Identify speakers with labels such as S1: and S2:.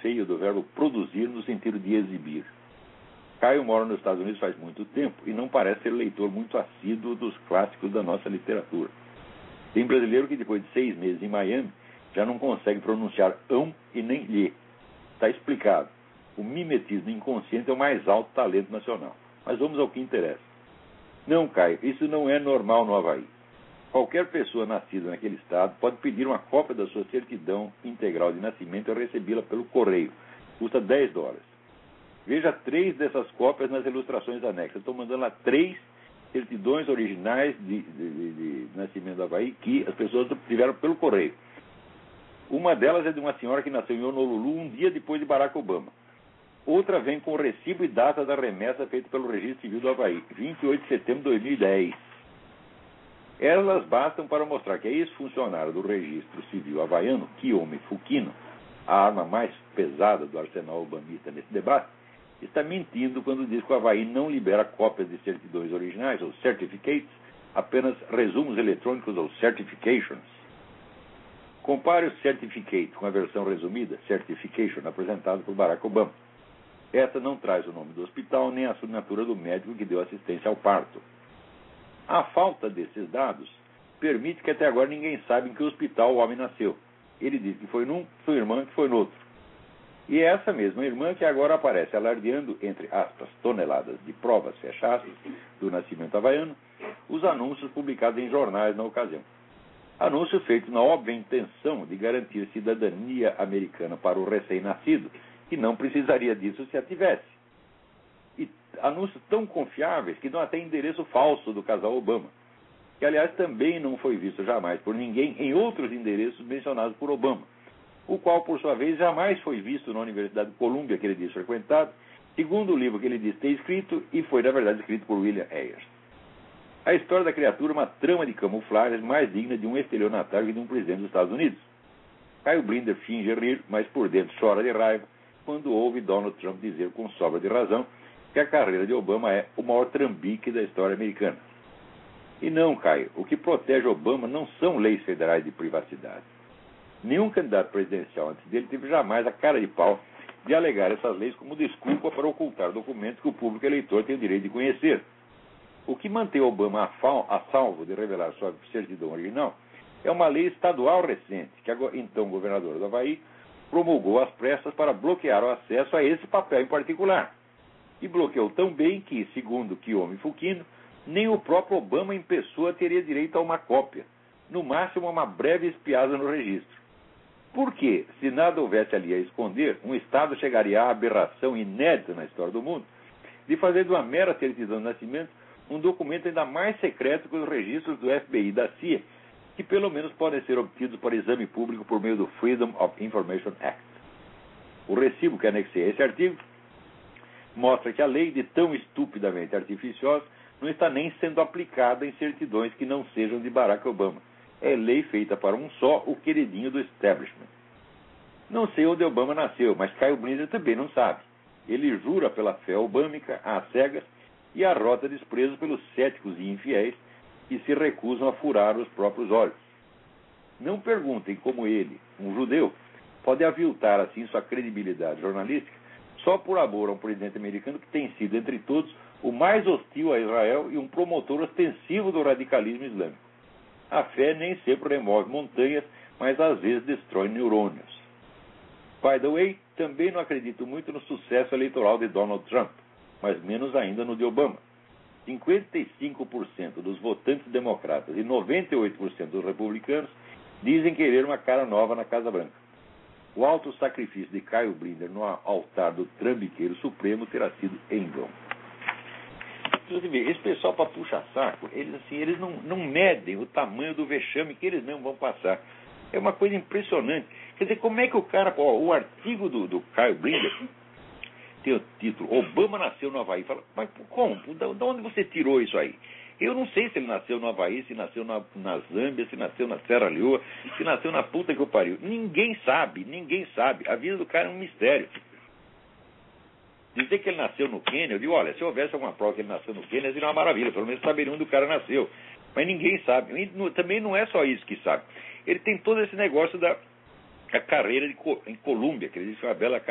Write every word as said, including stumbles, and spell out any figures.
S1: feio do verbo produzir no sentido de exibir. Caio mora nos Estados Unidos faz muito tempo e não parece ser leitor muito assíduo dos clássicos da nossa literatura. Tem brasileiro que depois de seis meses em Miami já não consegue pronunciar ão e nem lhe. Está explicado. O mimetismo inconsciente é o mais alto talento nacional. Mas vamos ao que interessa. Não, Caio, isso não é normal no Havaí. Qualquer pessoa nascida naquele estado pode pedir uma cópia da sua certidão integral de nascimento e recebê-la pelo correio. Custa dez dólares. Veja três dessas cópias nas ilustrações anexas. Estou mandando lá três certidões originais de, de, de, de nascimento do Havaí que as pessoas tiveram pelo correio. Uma delas é de uma senhora que nasceu em Honolulu um dia depois de Barack Obama. Outra vem com o recibo e data da remessa feita pelo Registro Civil do Havaí, vinte e oito de setembro de dois mil e dez. Elas bastam para mostrar que a ex-funcionária do Registro Civil havaiano, Kiyomi Fukino, a arma mais pesada do arsenal obamista nesse debate, está mentindo quando diz que o Havaí não libera cópias de certidões originais, ou certificates, apenas resumos eletrônicos, ou certifications. Compare o certificate com a versão resumida, certification, apresentado por Barack Obama. Essa não traz o nome do hospital nem a assinatura do médico que deu assistência ao parto. A falta desses dados permite que até agora ninguém saiba em que hospital o homem nasceu. Ele diz que foi num, sua irmã que foi no outro. E é essa mesma irmã que agora aparece alardeando, entre aspas, toneladas de provas, fecha aspas, do nascimento havaiano, os anúncios publicados em jornais na ocasião. Anúncios feitos na óbvia intenção de garantir cidadania americana para o recém-nascido, que não precisaria disso se a tivesse. E anúncios tão confiáveis que dão até endereço falso do casal Obama, que aliás também não foi visto jamais por ninguém em outros endereços mencionados por Obama, o qual por sua vez jamais foi visto na Universidade de Colômbia que ele diz frequentado, segundo o livro que ele diz ter escrito e foi na verdade escrito por William Ayers. A história da criatura é uma trama de camuflagem mais digna de um estelionatário que de um presidente dos Estados Unidos. Caio Blinder finge rir, mas por dentro chora de raiva quando ouve Donald Trump dizer com sobra de razão que a carreira de Obama é o maior trambique da história americana. E não, Caio, o que protege Obama não são leis federais de privacidade. Nenhum candidato presidencial antes dele teve jamais a cara de pau de alegar essas leis como desculpa para ocultar documentos que o público eleitor tem o direito de conhecer. O que mantém Obama a salvo de revelar sua certidão original é uma lei estadual recente, que a então governadora do Havaí promulgou às pressas para bloquear o acesso a esse papel em particular. E bloqueou tão bem que, segundo Kiyomi Fukino, nem o próprio Obama em pessoa teria direito a uma cópia, no máximo a uma breve espiada no registro. Por quê? Se nada houvesse ali a esconder, um Estado chegaria à aberração inédita na história do mundo de fazer de uma mera certidão de nascimento um documento ainda mais secreto que os registros do F B I e da C I A, que pelo menos podem ser obtidos para exame público por meio do Freedom of Information Act. O recibo que anexei a esse artigo mostra que a lei, de tão estupidamente artificiosa, não está nem sendo aplicada em certidões que não sejam de Barack Obama. É lei feita para um só, o queridinho do establishment. Não sei onde Obama nasceu, mas Caio Blinder também não sabe. Ele jura pela fé obâmica, às cegas, e arrota desprezo pelos céticos e infiéis que se recusam a furar os próprios olhos. Não perguntem como ele, um judeu, pode aviltar assim sua credibilidade jornalística só por amor a um presidente americano que tem sido, entre todos, o mais hostil a Israel e um promotor ostensivo do radicalismo islâmico. A fé nem sempre remove montanhas, mas às vezes destrói neurônios. By the way, também não acredito muito no sucesso eleitoral de Donald Trump, mas menos ainda no de Obama. cinquenta e cinco por cento dos votantes democratas e noventa e oito por cento dos republicanos dizem querer uma cara nova na Casa Branca. O alto sacrifício de Caio Blinder no altar do trambiqueiro supremo terá sido em vão. Você vê, esse pessoal, para puxar saco, eles, assim, eles não, não medem o tamanho do vexame que eles mesmos vão passar. É uma coisa impressionante. Quer dizer, como é que o cara... Ó, o artigo do, do Caio Blinder tem o título Obama nasceu no Havaí. Fala, mas como? De onde você tirou isso aí? Eu não sei se ele nasceu no Havaí, se nasceu na, na Zâmbia, se nasceu na Serra Leoa, se nasceu na puta que eu pariu. Ninguém sabe, ninguém sabe. A vida do cara é um mistério. Dizer que ele nasceu no Quênia, eu digo, olha, se houvesse alguma prova que ele nasceu no Quênia, seria uma maravilha, pelo menos saberiam onde o cara nasceu. Mas ninguém sabe. E no, também não é só isso que sabe. Ele tem todo esse negócio da a carreira de, em Colômbia, que ele disse que é uma bela